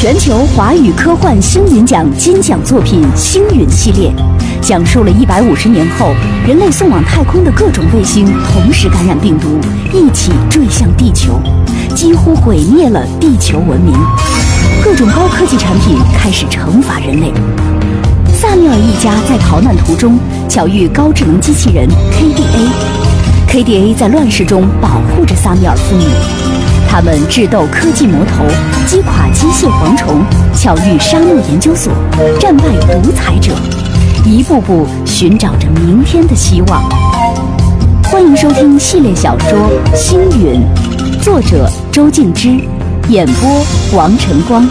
全球华语科幻星云奖金奖作品《星云》系列，讲述了150年后人类送往太空的各种卫星同时感染病毒，一起坠向地球，几乎毁灭了地球文明。各种高科技产品开始惩罚人类。萨缪尔一家在逃难途中巧遇高智能机器人 KDA，KDA 在乱世中保护着萨缪尔父女。他们智斗科技魔头，击垮机械蝗虫，巧遇沙漠研究所，战败独裁者，一步步寻找着明天的希望。欢迎收听系列小说《星云》，作者周静之，演播王晨光。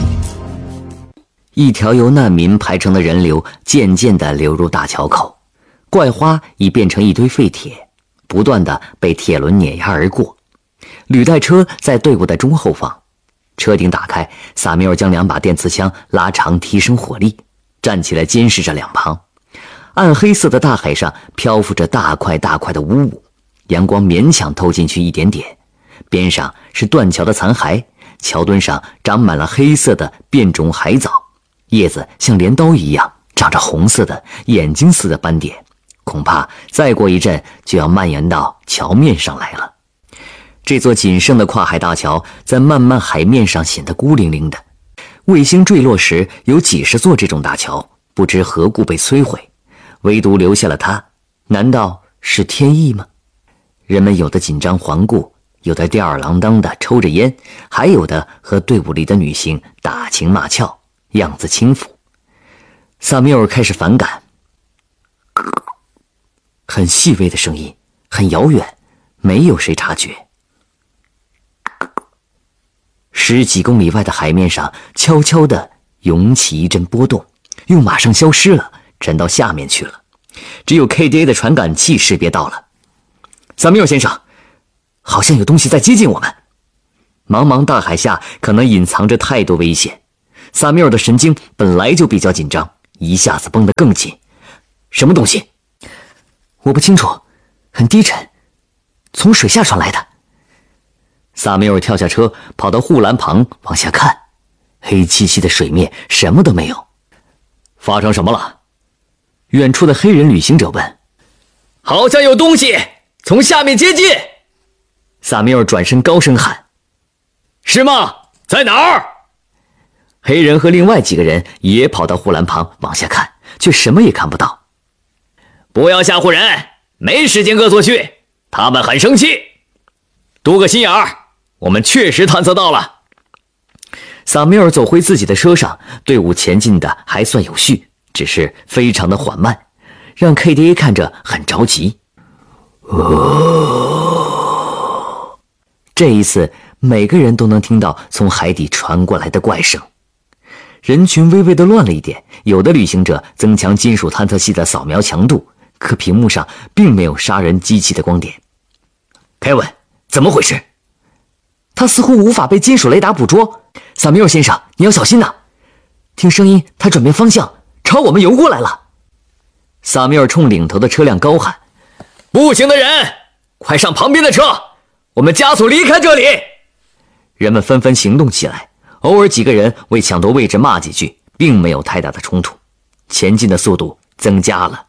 一条由难民排成的人流渐渐地流入大桥口，怪花已变成一堆废铁，不断地被铁轮碾压而过。履带车在队伍的中后方，车顶打开，萨缪尔将2把电磁枪拉长提升火力，站起来监视着两旁。暗黑色的大海上漂浮着大块大块的污物，阳光勉强透进去一点点，边上是断桥的残骸，桥墩上长满了黑色的变种海藻，叶子像镰刀一样长着红色的眼睛似的斑点，恐怕再过一阵就要蔓延到桥面上来了。这座仅剩的跨海大桥在漫漫海面上显得孤零零的。卫星坠落时有几十座这种大桥，不知何故被摧毁，唯独留下了它，难道是天意吗？人们有的紧张环顾，有的吊儿郎当地抽着烟，还有的和队伍里的女性打情骂俏，样子轻浮。萨缪尔开始反感，很细微的声音，很遥远，没有谁察觉。10几公里外的海面上悄悄地涌起一阵波动，又马上消失了，沉到下面去了。只有 KDA 的传感器识别到了。萨缪尔先生，好像有东西在接近我们。茫茫大海下可能隐藏着太多危险，萨缪尔的神经本来就比较紧张，一下子绷得更紧。什么东西？我不清楚，很低沉，从水下传来的。萨缪尔跳下车，跑到护栏旁往下看，黑漆漆的水面什么都没有。发生什么了？远处的黑人旅行者问。 好像有东西从下面接近。 萨缪尔转身高声喊。 是吗？在哪儿？ 黑人和另外几个人也跑到护栏旁往下看，却什么也看不到。 不要吓唬人，没时间恶作剧，他们很生气。多个心眼儿，我们确实探测到了。 萨缪尔走回自己的车上，队伍前进的还算有序，只是非常的缓慢，让 KDA 看着很着急。这一次每个人都能听到从海底传过来的怪声。人群微微的乱了一点，有的旅行者增强金属探测器的扫描强度，可屏幕上并没有杀人机器的光点。 凯文，怎么回事？ 他似乎无法被金属雷达捕捉。萨缪尔先生，你要小心呐！听声音，他转变方向，朝我们游过来了。萨缪尔冲领头的车辆高喊： 步行的人，快上旁边的车，我们加速离开这里。 人们纷纷行动起来，偶尔几个人为抢夺位置骂几句，并没有太大的冲突，前进的速度增加了。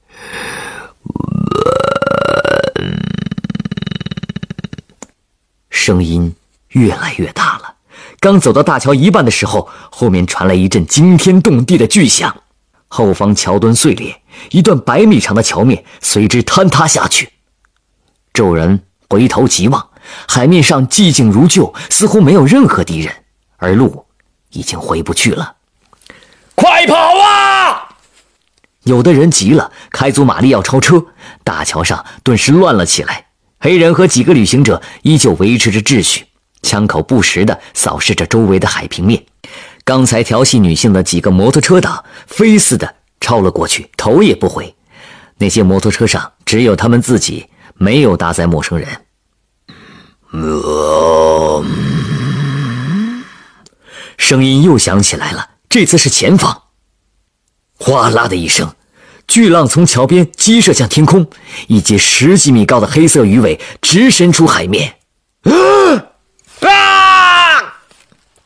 声音越来越大了，刚走到大桥一半的时候，后面传来一阵惊天动地的巨响，后方桥墩碎裂，一段100米长的桥面随之坍塌下去。众人回头急望，海面上寂静如旧，似乎没有任何敌人，而路已经回不去了。 快跑啊！ 有的人急了，开足马力要超车，大桥上顿时乱了起来。黑人和几个旅行者依旧维持着秩序，枪口不时地扫视着周围的海平面。刚才调戏女性的几个摩托车党飞似的超了过去，头也不回。那些摩托车上只有他们自己，没有搭载陌生人。声音又响起来了，这次是前方。哗啦的一声，巨浪从桥边激射向天空，一截10几米高的黑色鱼尾直伸出海面。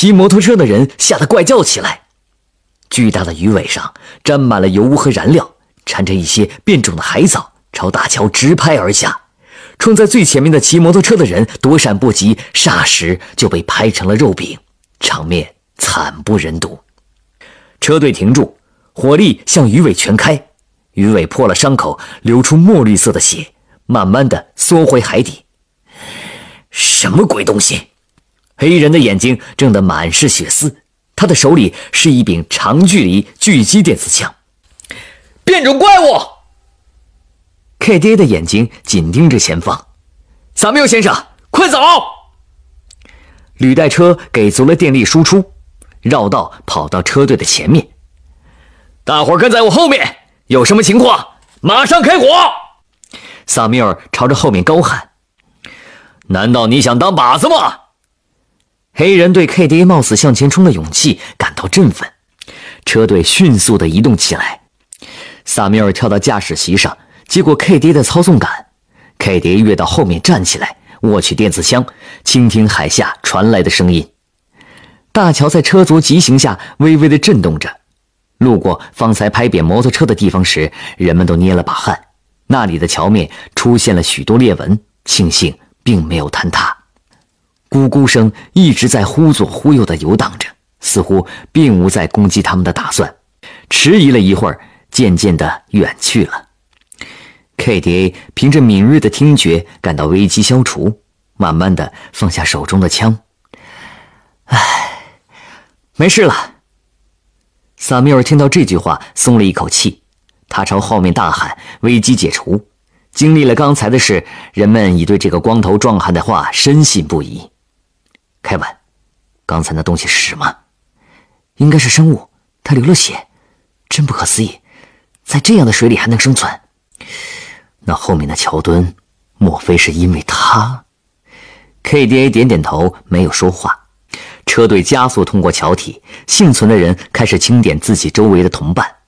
骑摩托车的人吓得怪叫起来。巨大的鱼尾上沾满了油污和燃料，缠着一些变种的海藻，朝大桥直拍而下。冲在最前面的骑摩托车的人躲闪不及，霎时就被拍成了肉饼，场面惨不忍睹。车队停住，火力向鱼尾全开，鱼尾破了伤口，流出墨绿色的血，慢慢的缩回海底。什么鬼东西？黑人的眼睛睁得满是血丝，他的手里是一柄长距离狙击电子枪。 变种怪物 ！KDA 的眼睛紧盯着前方。 萨缪先生，快走！ 履带车给足了电力输出，绕道跑到车队的前面。 大伙儿跟在我后面，有什么情况马上开火！ 萨缪尔朝着后面高喊。 难道你想当靶子吗？ 黑人对 KDA 冒死向前冲的勇气感到振奋，车队迅速地移动起来。萨缪尔跳到驾驶席上，接过 KDA 的操纵杆。KDA 跃到后面站起来，握取电子枪，倾听海下传来的声音。大桥在车族疾行下微微地震动着。路过方才拍扁摩托车的地方时，人们都捏了把汗，那里的桥面出现了许多裂纹，庆幸并没有坍塌。咕咕声一直在忽左忽右地游荡着，似乎并无在攻击他们的打算。迟疑了一会儿，渐渐地远去了。KDA 凭着敏锐的听觉感到危机消除，慢慢地放下手中的枪。没事了。萨缪尔听到这句话松了一口气，他朝后面大喊，危机解除。经历了刚才的事，人们已对这个光头壮汉的话深信不疑。凯文，刚才那东西是什么？应该是生物，它流了血，真不可思议，在这样的水里还能生存。那后面的桥墩，莫非是因为它？KDA 点点头，没有说话。车队加速通过桥体，幸存的人开始清点自己周围的同伴。